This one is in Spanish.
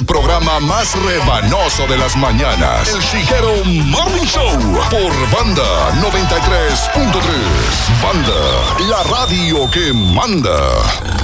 programa más rebanoso de las mañanas. El Chiquero Morning Show por Banda 93.3. Banda, la radio que manda.